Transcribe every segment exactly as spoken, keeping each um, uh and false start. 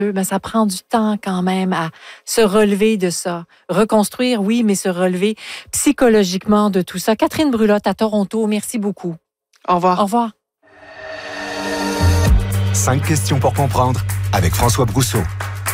Ben, ça prend du temps quand même à se relever de ça. Reconstruire, oui, mais se relever psychologiquement de tout ça. Catherine Brulotte à Toronto, merci beaucoup. Au revoir. Au revoir. Cinq questions pour comprendre avec François Brousseau.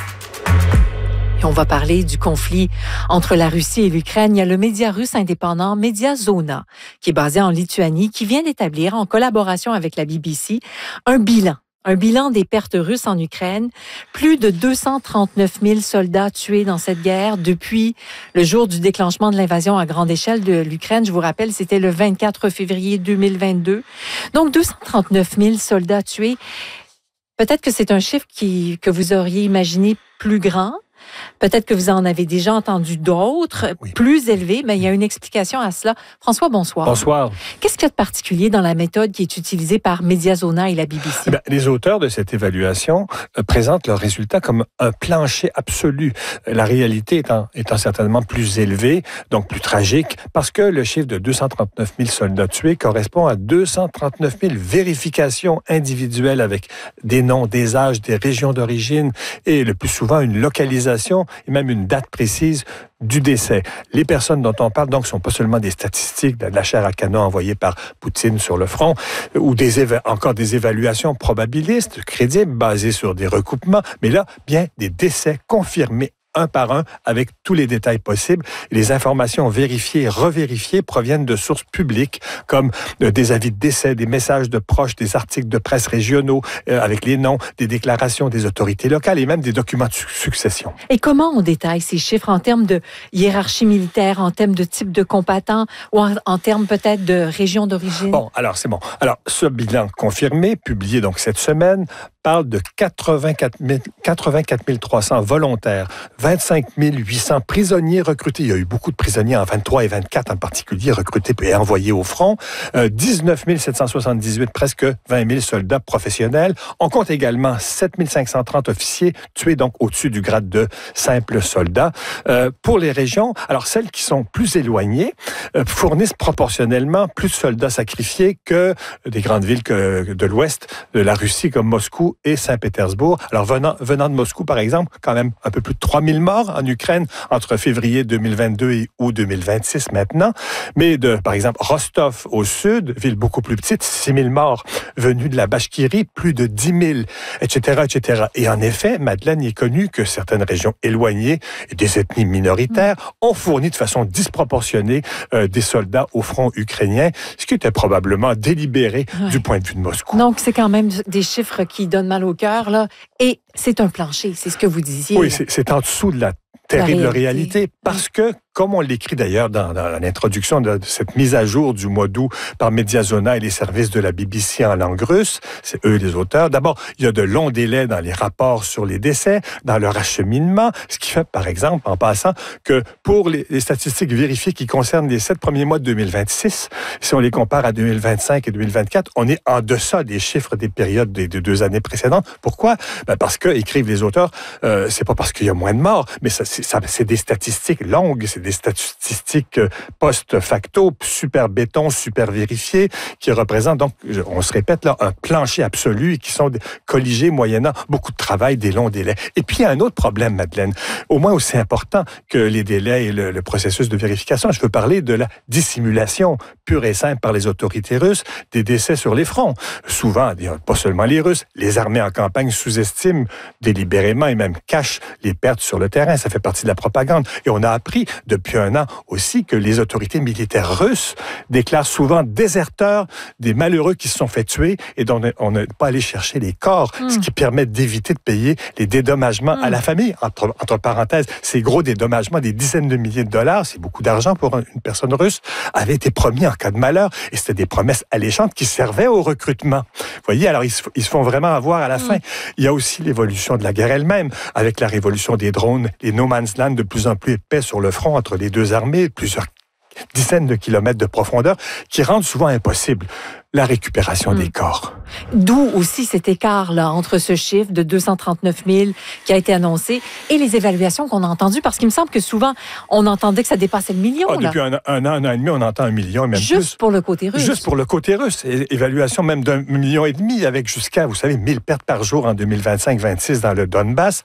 Et on va parler du conflit entre la Russie et l'Ukraine. Il y a le média russe indépendant Mediazona, qui est basé en Lituanie, qui vient d'établir, en collaboration avec la B B C, un bilan. Un bilan des pertes russes en Ukraine. Plus de deux cent trente-neuf mille soldats tués dans cette guerre depuis le jour du déclenchement de l'invasion à grande échelle de l'Ukraine. Je vous rappelle, c'était le vingt-quatre février deux mille vingt-deux. Donc, deux cent trente-neuf mille soldats tués. Peut-être que c'est un chiffre qui, que vous auriez imaginé plus grand. Peut-être que vous en avez déjà entendu d'autres, oui. plus élevés, mais il y a une explication à cela. François, bonsoir. Bonsoir. Qu'est-ce qu'il y a de particulier dans la méthode qui est utilisée par Mediazona et la B B C? Eh bien, les auteurs de cette évaluation euh, présentent leurs résultats comme un plancher absolu. La réalité étant, étant certainement plus élevée, donc plus tragique, parce que le chiffre de deux cent trente-neuf mille soldats tués correspond à deux cent trente-neuf mille vérifications individuelles avec des noms, des âges, des régions d'origine et le plus souvent une localisation et même une date précise du décès. Les personnes dont on parle, donc, ne sont pas seulement des statistiques de la chair à canon envoyée par Poutine sur le front, ou des éva- encore des évaluations probabilistes, crédibles, basées sur des recoupements, mais là, bien des décès confirmés un par un, avec tous les détails possibles. Les informations vérifiées et revérifiées proviennent de sources publiques, comme euh, des avis de décès, des messages de proches, des articles de presse régionaux, euh, avec les noms, des déclarations des autorités locales et même des documents de su- succession. Et comment on détaille ces chiffres en termes de hiérarchie militaire, en termes de type de combattant, ou en, en termes peut-être de région d'origine? Bon, alors c'est bon. Alors, ce bilan confirmé, publié donc cette semaine, parle de quatre-vingt-quatre mille trois cents volontaires, vingt-cinq mille huit cents prisonniers recrutés. Il y a eu beaucoup de prisonniers en vingt-trois et vingt-quatre en particulier recrutés et envoyés au front. Euh, dix-neuf mille sept cent soixante-dix-huit, presque vingt mille soldats professionnels. On compte également sept mille cinq cent trente officiers tués donc au-dessus du grade de simples soldats. Euh, pour les régions, alors celles qui sont plus éloignées euh, fournissent proportionnellement plus de soldats sacrifiés que des grandes villes que de l'Ouest de la Russie comme Moscou et Saint-Pétersbourg. Alors, venant, venant de Moscou, par exemple, quand même un peu plus de trois mille morts en Ukraine entre février deux mille vingt-deux et août deux mille vingt-six maintenant. Mais de, par exemple, Rostov au sud, ville beaucoup plus petite, six mille morts venus de la Bachkirie, plus de dix mille, et cetera, et cetera. Et en effet, Madeleine, il est connu que certaines régions éloignées et des ethnies minoritaires ont fourni de façon disproportionnée euh, des soldats au front ukrainien, ce qui était probablement délibéré ouais. du point de vue de Moscou. Donc, c'est quand même des chiffres qui donnent mal au cœur, là. Et c'est un plancher, c'est ce que vous disiez. Oui, c'est, c'est en dessous de la terrible la réalité, réalité parce oui. que, comme on l'écrit d'ailleurs dans, dans l'introduction de cette mise à jour du mois d'août par Mediazona et les services de la B B C en langue russe, c'est eux les auteurs. D'abord, il y a de longs délais dans les rapports sur les décès, dans leur acheminement, ce qui fait, par exemple, en passant, que pour les, les statistiques vérifiées qui concernent les sept premiers mois de deux mille vingt-six, si on les compare à deux mille vingt-cinq et deux mille vingt-quatre, on est en deçà des chiffres des périodes des, des deux années précédentes. Pourquoi? Ben parce que, écrivent les auteurs, euh, c'est pas parce qu'il y a moins de morts, mais ça, c'est, ça, c'est des statistiques longues, c'est des statistiques post-facto, super béton, super vérifiées, qui représentent donc, on se répète là, un plancher absolu et qui sont colligés moyennant beaucoup de travail, des longs délais. Et puis, il y a un autre problème, Madeleine, au moins aussi important que les délais et le, le processus de vérification. Je veux parler de la dissimulation pure et simple par les autorités russes des décès sur les fronts. Souvent, pas seulement les Russes, les armées en campagne sous-estiment délibérément et même cachent les pertes sur le terrain. Ça fait partie de la propagande. Et on a appris depuis un an aussi que les autorités militaires russes déclarent souvent déserteurs des malheureux qui se sont fait tuer et dont on n'est pas allé chercher les corps, mmh. ce qui permet d'éviter de payer les dédommagements mmh. à la famille. Entre, entre parenthèses, ces gros dédommagements, des dizaines de milliers de dollars, c'est beaucoup d'argent pour une personne russe, avaient été promis en cas de malheur et c'était des promesses alléchantes qui servaient au recrutement. Vous voyez, alors ils se, ils se font vraiment avoir à la mmh. fin. Il y a aussi l'évolution de la guerre elle-même, avec la révolution des drones, les no man's land de plus en plus épais sur le front entre les deux armées, plusieurs dizaines de kilomètres de profondeur, qui rendent souvent impossible la récupération mmh. des corps. D'où aussi cet écart-là entre ce chiffre de deux cent trente-neuf mille qui a été annoncé et les évaluations qu'on a entendues, parce qu'il me semble que souvent, on entendait que ça dépassait le million. Ah, là. Depuis un, un an, un an et demi, on entend un million et même Juste plus. Juste pour le côté russe. Juste pour le côté russe. É- évaluation même d'un million et demi, avec jusqu'à, vous savez, mille pertes par jour en deux mille vingt-cinq vingt-six dans le Donbass.